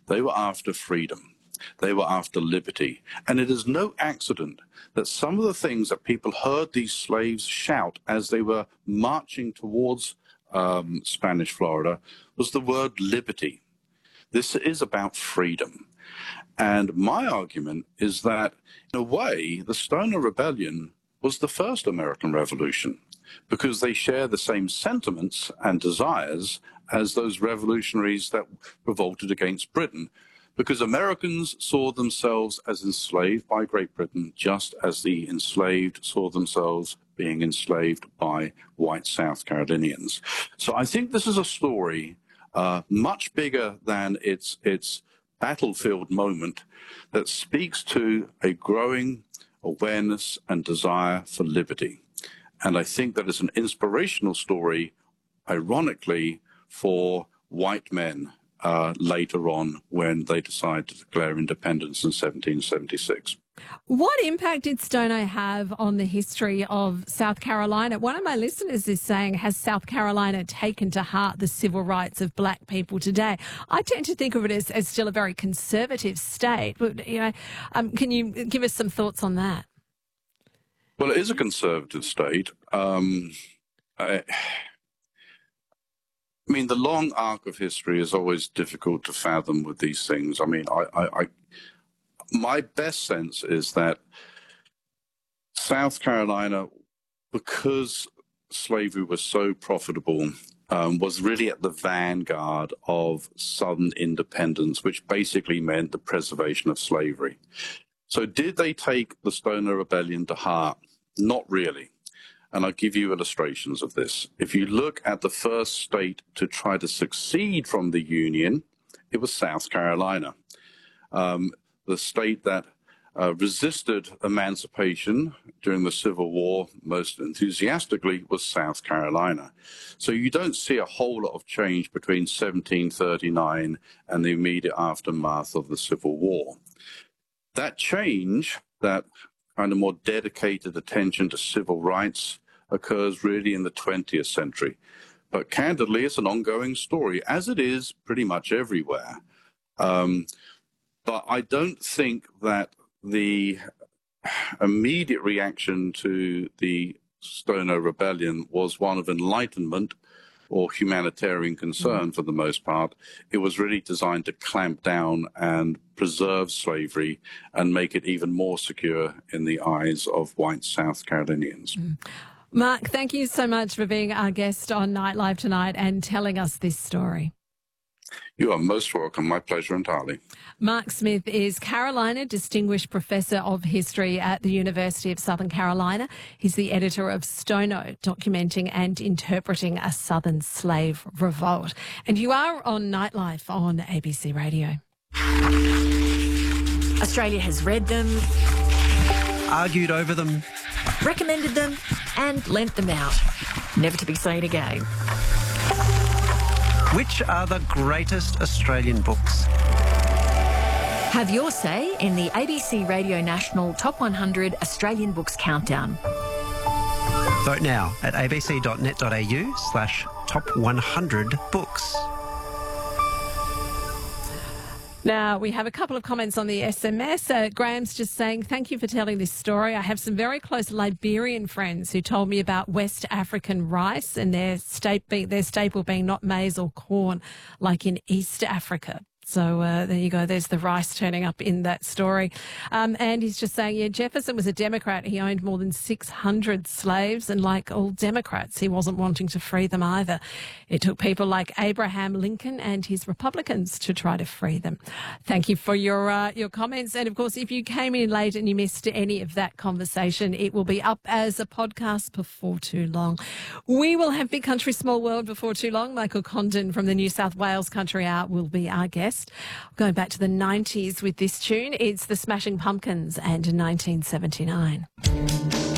They were after freedom. They were after liberty. And it is no accident that some of the things that people heard these slaves shout as they were marching towards Spanish Florida was the word liberty. This is about freedom. And my argument is that, in a way, the Stoner Rebellion was the first American Revolution, because they share the same sentiments and desires as those revolutionaries that revolted against Britain, because Americans saw themselves as enslaved by Great Britain, just as the enslaved saw themselves being enslaved by white South Carolinians. So I think this is a story much bigger than its battlefield moment that speaks to a growing awareness and desire for liberty. And I think that is an inspirational story, ironically, for white men later on when they decide to declare independence in 1776. What impact did Stono have on the history of South Carolina? One of my listeners is saying, has South Carolina taken to heart the civil rights of black people today? I tend to think of it as still a very conservative state. But, can you give us some thoughts on that? Well, it is a conservative state. I mean, the long arc of history is always difficult to fathom with these things. I mean, my best sense is that South Carolina, because slavery was so profitable, was really at the vanguard of Southern independence, which basically meant the preservation of slavery. So did they take the Stoner Rebellion to heart? Not really. And I'll give you illustrations of this. If you look at the first state to try to succeed from the Union, it was South Carolina. The state that resisted emancipation during the Civil War most enthusiastically was South Carolina. So you don't see a whole lot of change between 1739 and the immediate aftermath of the Civil War. That change, that kind of more dedicated attention to civil rights, occurs really in the 20th century. But candidly, it's an ongoing story, as it is pretty much everywhere. But I don't think that the immediate reaction to the Stoner Rebellion was one of enlightenment or humanitarian concern for the most part. It was really designed to clamp down and preserve slavery and make it even more secure in the eyes of white South Carolinians. Mark, thank you so much for being our guest on Nightlife tonight and telling us this story. You are most welcome. My pleasure entirely. Mark Smith is Carolina Distinguished Professor of History at the University of Southern Carolina. He's the editor of Stono, documenting and interpreting a Southern slave revolt. And you are on Nightlife on ABC Radio. Australia has read them, argued over them, recommended them and lent them out, never to be seen again. Which are the greatest Australian books? Have your say in the ABC Radio National Top 100 Australian Books Countdown. Vote now at abc.net.au/top100books. Now, we have a couple of comments on the SMS. Graham's just saying, thank you for telling this story. I have some very close Liberian friends who told me about West African rice and their staple being not maize or corn like in East Africa. So there you go. There's the rice turning up in that story. And he's just saying, yeah, Jefferson was a Democrat. He owned more than 600 slaves. And like all Democrats, he wasn't wanting to free them either. It took people like Abraham Lincoln and his Republicans to try to free them. Thank you for your comments. And of course, if you came in late and you missed any of that conversation, it will be up as a podcast before too long. We will have Big Country, Small World before too long. Michael Condon from the New South Wales Country Hour will be our guest. Going back to the 90s with this tune, it's the Smashing Pumpkins and 1979.